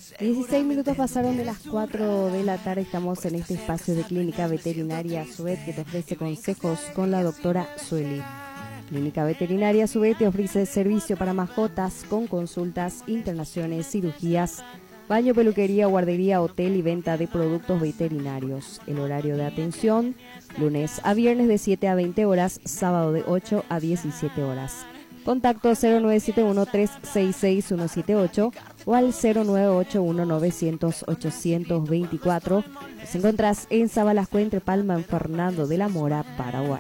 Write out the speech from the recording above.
16 minutos pasaron de las 4 de la tarde. Estamos en este espacio de Clínica Veterinaria Suet que te ofrece consejos con la doctora Sueli. Clínica Veterinaria Suet te ofrece servicio para mascotas con consultas, internaciones, cirugías, baño, peluquería, guardería, hotel y venta de productos veterinarios. El horario de atención, lunes a viernes de 7 a 20 horas, sábado de 8 a 17 horas. Contacto 0971-366-178 o al 0981-900-824. Nos encontrás en Sabalasco, entre Palma, en Fernando de la Mora, Paraguay.